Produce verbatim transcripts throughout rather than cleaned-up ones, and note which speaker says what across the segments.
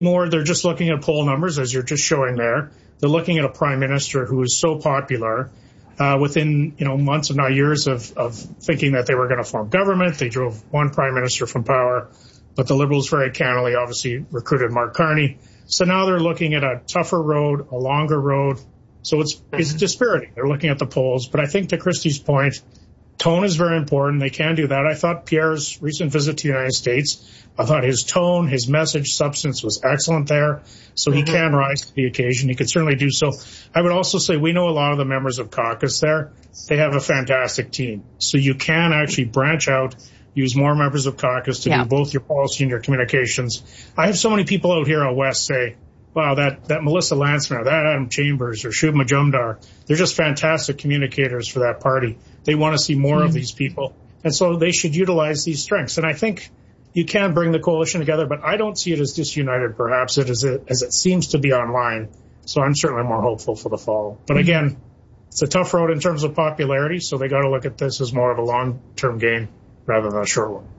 Speaker 1: more, they're just looking at poll numbers, as you're just showing there. They're looking at a prime minister who is so popular uh, within, you know, months, if not years of, of thinking that they were going to form government. They drove one prime minister from power, but the Liberals very cannily obviously recruited Mark Carney. So now they're looking at a tougher road, a longer road. So it's, it's dispiriting. They're looking at the polls. But I think to Christie's point, tone is very important. They can do that. I thought Pierre's recent visit to the United States, I thought his tone, his message, substance was excellent there. So he mm-hmm. can rise to the occasion. He could certainly do so. I would also say we know a lot of the members of caucus there. They have a fantastic team. So you can actually branch out, use more members of caucus to yeah. do both your policy and your communications. I have so many people out here out west say, wow, that, that Melissa Landsman, that Adam Chambers, or Shub Majumdar, they're just fantastic communicators for that party. They want to see more mm-hmm. of these people. And so they should utilize these strengths. And I think you can bring the coalition together, but I don't see it as disunited, perhaps, it as, it, as it seems to be online. So I'm certainly more hopeful for the fall. But mm-hmm. again, it's a tough road in terms of popularity, so they got to look at this as more of a long-term game rather than a short one.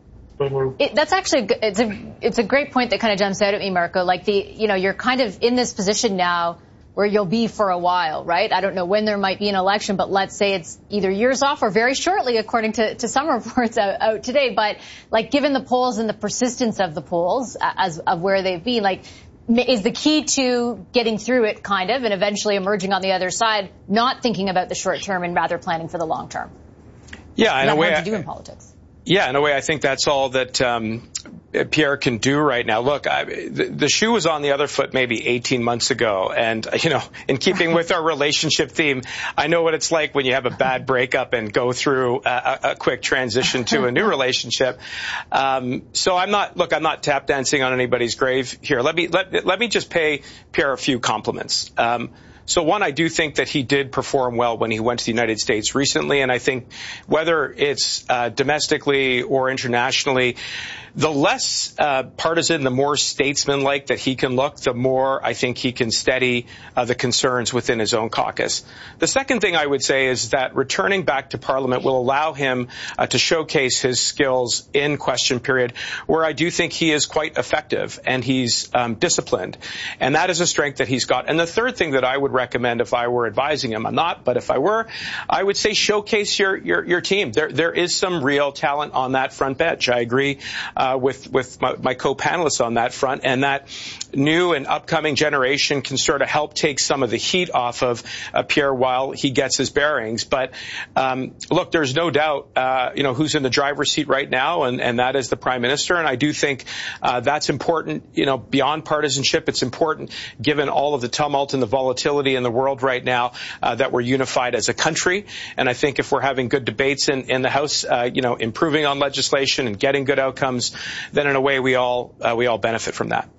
Speaker 2: It, that's actually a, good- it's a it's a great point that kind of jumps out at me, Marco. Like the you know you're kind of in this position now where you'll be for a while, right? I don't know when there might be an election, but let's say it's either years off or very shortly, according to, to some reports out, out today. But like given the polls and the persistence of the polls as of where they've been, like is the key to getting through it kind of and eventually emerging on the other side, not thinking about the short term and rather planning for the long term.
Speaker 3: Yeah, in a way,
Speaker 2: hard to do in politics.
Speaker 3: Yeah, in a way, I think that's all that um, Pierre can do right now. Look, I, the, the shoe was on the other foot maybe eighteen months ago. And, you know, in keeping with our relationship theme, I know what it's like when you have a bad breakup and go through a, a quick transition to a new relationship. Um, so I'm not, look, I'm not tap dancing on anybody's grave here. Let me, let, let me just pay Pierre a few compliments. Um, So, one, I do think that he did perform well when he went to the United States recently, and I think whether it's uh, domestically or internationally, the less uh, partisan, the more statesman-like that he can look, the more I think he can steady uh, the concerns within his own caucus. The second thing I would say is that returning back to Parliament will allow him uh, to showcase his skills in question period, where I do think he is quite effective and he's um, disciplined. And that is a strength that he's got. And the third thing that I would recommend if I were advising him, I'm not, but if I were, I would say showcase your your, your team. There There is some real talent on that front bench. I agree uh, with, with my, my co-panelists on that front, and that new and upcoming generation can sort of help take some of the heat off of uh, Pierre while he gets his bearings. But um, look, there's no doubt, uh, you know, who's in the driver's seat right now, and, and that is the Prime Minister. And I do think uh, that's important, you know, beyond partisanship. It's important, given all of the tumult and the volatility in the world right now, uh, that we're unified as a country. And I think if we're having good debates in, in the House, uh, you know, improving on legislation and getting good outcomes, then in a way we all uh, we all benefit from that.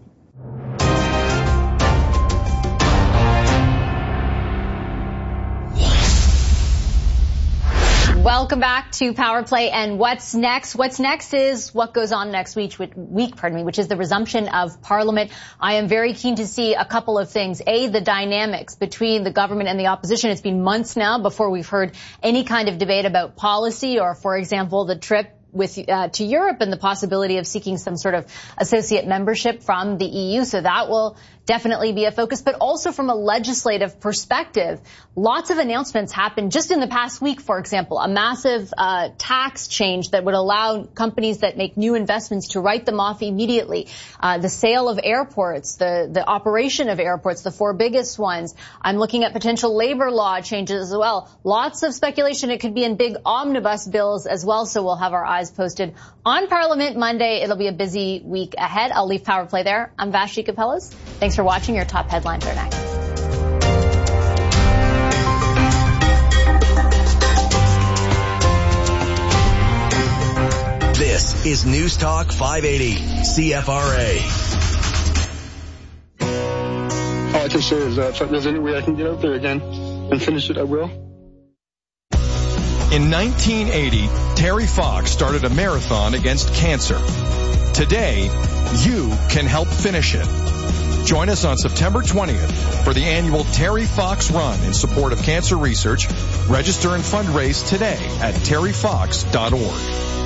Speaker 2: Welcome back to Power Play. And what's next? What's next is what goes on next week, week, pardon me, which is the resumption of Parliament. I am very keen to see a couple of things. A, the dynamics between the government and the opposition. It's been months now before we've heard any kind of debate about policy or, for example, the trip with uh, to Europe and the possibility of seeking some sort of associate membership from the E U. So that will definitely be a focus, but also from a legislative perspective. Lots of announcements happened just in the past week, for example, a massive uh, tax change that would allow companies that make new investments to write them off immediately. Uh, the sale of airports, the, the operation of airports, the four biggest ones. I'm looking at potential labor law changes as well. Lots of speculation. It could be in big omnibus bills as well, so we'll have our eyes posted on Parliament Monday. It'll be a busy week ahead. I'll leave Power Play there. I'm Vashti Capellas. Thanks for watching. Your top headlines are next.
Speaker 4: This is News Talk five eighty C F R A.
Speaker 5: All I can say is that if there's any way I can get out there again and finish it, I will.
Speaker 6: In nineteen eighty, Terry Fox started a marathon against cancer. Today, you can help finish it. Join us on September twentieth for the annual Terry Fox Run in support of cancer research. Register and fundraise today at terry fox dot org.